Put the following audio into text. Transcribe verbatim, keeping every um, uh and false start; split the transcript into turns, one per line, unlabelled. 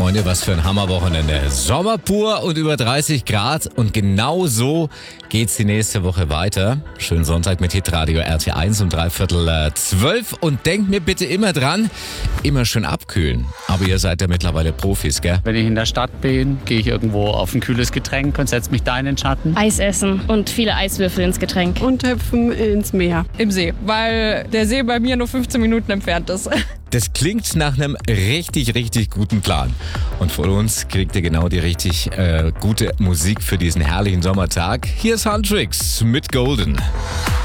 Freunde, was für ein Hammerwochenende. Sommer pur und über dreißig Grad und genau so geht's die nächste Woche weiter. Schönen Sonntag mit Hitradio R T eins um dreiviertel äh, zwölf und denkt mir bitte immer dran, immer schön abkühlen. Aber ihr seid ja mittlerweile Profis, gell?
Wenn ich in der Stadt bin, gehe ich irgendwo auf ein kühles Getränk und setze mich da in den Schatten.
Eis essen und viele Eiswürfel ins Getränk.
Und hüpfen ins Meer.
Im See, weil der See bei mir nur fünfzehn Minuten entfernt ist.
Das klingt nach einem richtig, richtig guten Plan. Und von uns kriegt ihr genau die richtig äh, gute Musik für diesen herrlichen Sommertag. Hier ist Huntrix mit Golden.